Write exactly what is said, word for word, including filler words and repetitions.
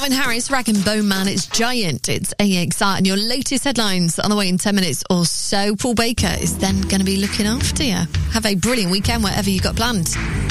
Calvin Harris, Rag and Bone Man, it's Giant, it's A X R, and your latest headlines on the way in ten minutes or so. Paul Baker is then going to be looking after you. Have a brilliant weekend wherever you got planned.